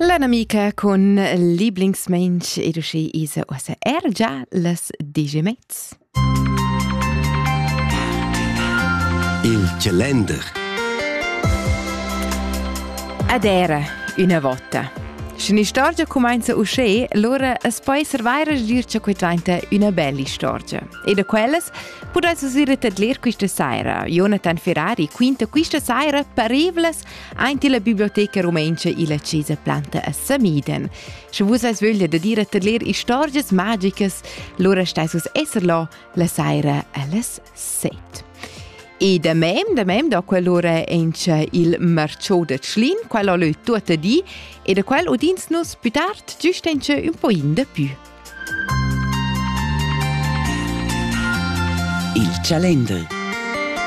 L'amica con Lieblingsmensch ed usci isa ossa già las 10 mezz. Il calender. Ad era una volta. Se una storia comincia a uscire, allora es può essere vaira dir che diventa una bella storia. E da quelles potete usare a leggere questa sera. Jonathan Ferrari quinta questa sera parevles anche la biblioteca romenca e la chiesa planta a Samiden. Se voi voglia da dire a leggere storie magiche, allora state essere là la sera alle 7. E da mem da quell'ora encha il marciò de Schlin, quello lui tutta di, e da quel udins nus più tard giusto encha un po' in da più. Il calender.